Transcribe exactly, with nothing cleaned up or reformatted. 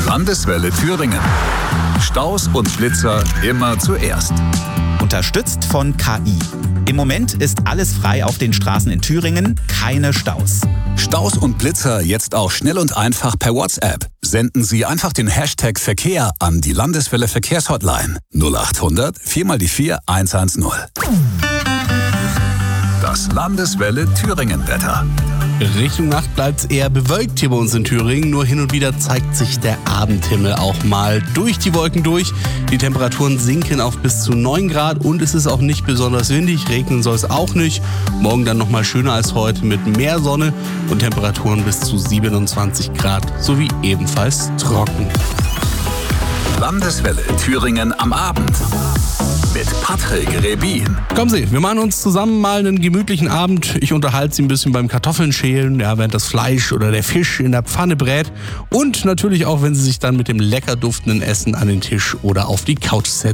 Landeswelle Thüringen. Staus und Blitzer immer zuerst. Unterstützt von K I. Im Moment ist alles frei auf den Straßen in Thüringen, keine Staus. Staus und Blitzer jetzt auch schnell und einfach per WhatsApp. Senden Sie einfach den Hashtag Verkehr an die Landeswelle Verkehrshotline null achthundert vier mal die vier eins eins null. Das Landeswelle Thüringen-Wetter. Richtung Nacht bleibt es eher bewölkt hier bei uns in Thüringen. Nur hin und wieder zeigt sich der Abendhimmel auch mal durch die Wolken durch. Die Temperaturen sinken auf bis zu neun Grad und es ist auch nicht besonders windig. Regnen soll es auch nicht. Morgen dann nochmal schöner als heute mit mehr Sonne und Temperaturen bis zu siebenundzwanzig Grad sowie ebenfalls trocken. Landeswelle Thüringen am Abend. Mit Patrick Rebin. Kommen Sie, wir machen uns zusammen mal einen gemütlichen Abend. Ich unterhalte Sie ein bisschen beim Kartoffeln schälen, ja, während das Fleisch oder der Fisch in der Pfanne brät. Und natürlich auch, wenn Sie sich dann mit dem lecker duftenden Essen an den Tisch oder auf die Couch setzen.